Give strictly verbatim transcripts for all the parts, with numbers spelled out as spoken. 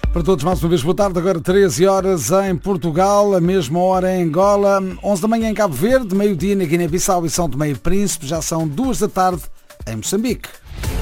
Para todos, mais uma vez, boa tarde. Agora treze horas em Portugal, a mesma hora em Angola, onze da manhã em Cabo Verde, meio-dia na Guiné-Bissau e São Tomé e Príncipe, já são duas da tarde em Moçambique.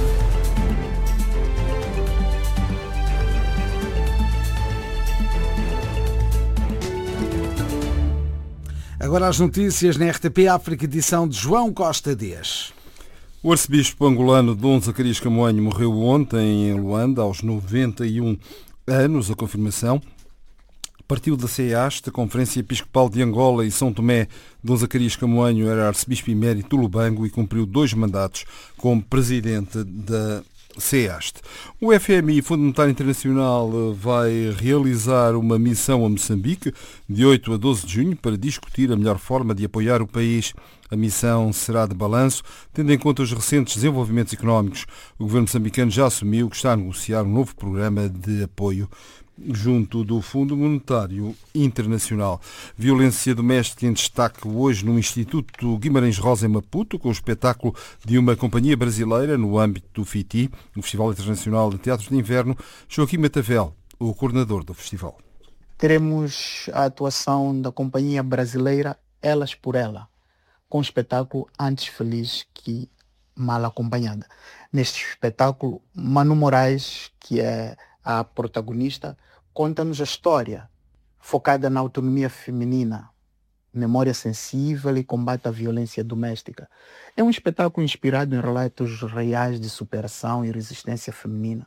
Agora as notícias na R T P África, edição de João Costa Dias. O arcebispo angolano Dom Zacarias Camoanho morreu ontem em Luanda, aos noventa e um anos. A confirmação partiu da C E A S T, a Conferência Episcopal de Angola e São Tomé. Dom Zacarias Camoanho era arcebispo emérito do Lubango e cumpriu dois mandatos como presidente da C E A S T. O F M I, Fundo Monetário Internacional, vai realizar uma missão a Moçambique de oito a doze de junho para discutir a melhor forma de apoiar o país. A missão será de balanço, tendo em conta os recentes desenvolvimentos económicos. O governo moçambicano já assumiu que está a negociar um novo programa de apoio junto do Fundo Monetário Internacional. Violência doméstica em destaque hoje no Instituto Guimarães Rosa em Maputo, com o espetáculo de uma companhia brasileira no âmbito do F I T I, o Festival Internacional de Teatros de Inverno. Joaquim Matavel, o coordenador do festival. Teremos a atuação da companhia brasileira Elas por Ela, com o espetáculo Antes Feliz que Mal Acompanhada. Neste espetáculo, Manu Moraes, que é a protagonista, conta-nos a história focada na autonomia feminina, memória sensível e combate à violência doméstica. É um espetáculo inspirado em relatos reais de superação e resistência feminina,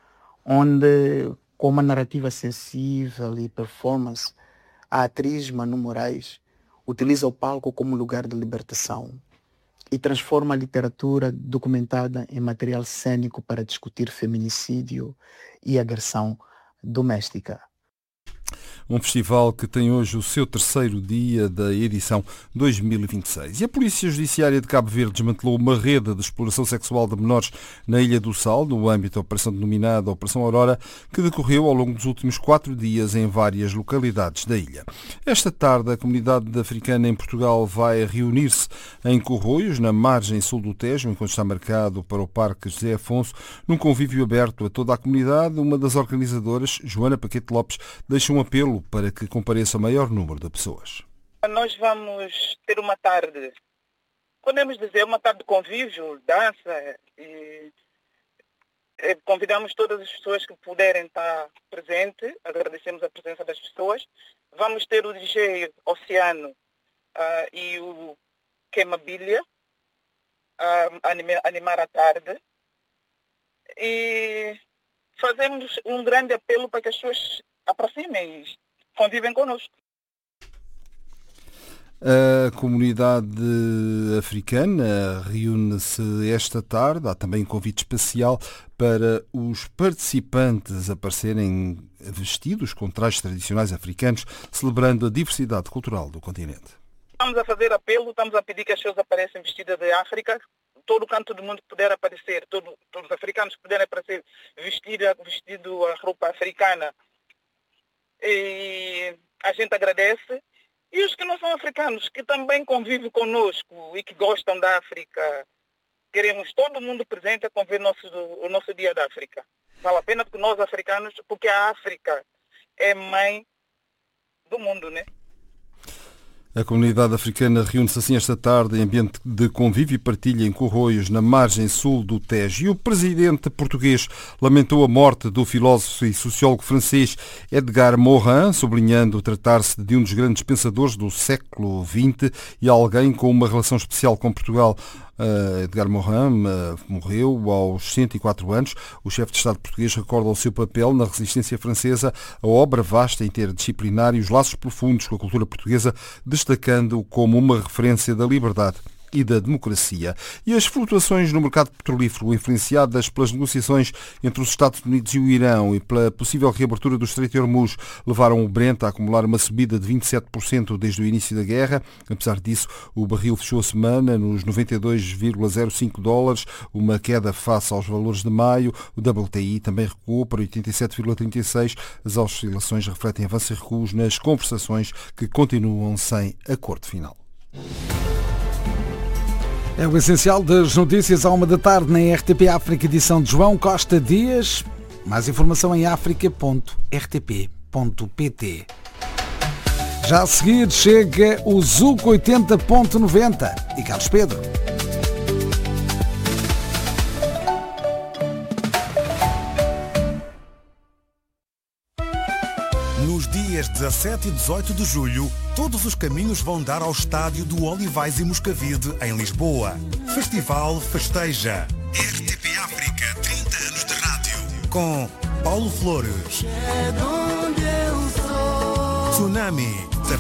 onde, com uma narrativa sensível e performance, a atriz Manu Moraes utiliza o palco como lugar de libertação e transforma a literatura documentada em material cênico para discutir feminicídio e agressão doméstica. Um festival que tem hoje o seu terceiro dia da edição dois mil e vinte e seis. E a Polícia Judiciária de Cabo Verde desmantelou uma rede de exploração sexual de menores na Ilha do Sal, no âmbito da operação denominada Operação Aurora, que decorreu ao longo dos últimos quatro dias em várias localidades da ilha. Esta tarde, a comunidade africana em Portugal vai reunir-se em Corroios, na margem sul do Tejo, enquanto está marcado para o Parque José Afonso, num convívio aberto a toda a comunidade. Uma das organizadoras, Joana Paquete Lopes, deixa um apelo para que compareça o maior número de pessoas. Nós vamos ter uma tarde, podemos dizer, uma tarde de convívio, dança, e convidamos todas as pessoas que puderem estar presentes, agradecemos a presença das pessoas. Vamos ter o D J Oceano uh, e o Queimabilha uh, animar, animar a tarde, e fazemos um grande apelo para que as pessoas aproximem e convivem connosco. A comunidade africana reúne-se esta tarde. Há também um convite especial para os participantes aparecerem vestidos com trajes tradicionais africanos, celebrando a diversidade cultural do continente. Estamos a fazer apelo, estamos a pedir que as pessoas apareçam vestidas de África. Todo o canto do mundo que puder aparecer, todo, todos os africanos que puderem aparecer vestido, vestido a roupa africana. E a gente agradece. E os que não são africanos, que também convivem conosco e que gostam da África, queremos todo mundo presente a conviver o nosso, o nosso Dia da África. Vale a pena porque nós africanos, porque a África é mãe do mundo, né? A comunidade africana reúne-se assim esta tarde em ambiente de convívio e partilha em Corroios, na margem sul do Tejo. E o presidente português lamentou a morte do filósofo e sociólogo francês Edgar Morin, sublinhando tratar-se de um dos grandes pensadores do século vinte e alguém com uma relação especial com Portugal. Uh, Edgar Morin uh, morreu aos cento e quatro anos. O chefe de Estado português recorda o seu papel na resistência francesa, a obra vasta, interdisciplinar e os laços profundos com a cultura portuguesa, destacando-o como uma referência da liberdade e da democracia. E as flutuações no mercado petrolífero, influenciadas pelas negociações entre os Estados Unidos e o Irão e pela possível reabertura do Estreito de Hormuz, levaram o Brent a acumular uma subida de vinte e sete por cento desde o início da guerra. Apesar disso, o barril fechou a semana nos noventa e dois vírgula zero cinco dólares, uma queda face aos valores de maio. O W T I também recuou para oitenta e sete vírgula trinta e seis. As oscilações refletem avanços e recuos nas conversações que continuam sem acordo final. É o essencial das notícias à uma da tarde na R T P África, edição de João Costa Dias. Mais informação em africa ponto r t p ponto p t. Já a seguir chega o Zuc oitenta ponto noventa e Carlos Pedro. Nos dias dezassete e dezoito de julho, todos os caminhos vão dar ao estádio do Olivais e Moscavide, em Lisboa. Festival Festeja. R T P África, trinta anos de rádio. Com Paulo Flores, Tsunami,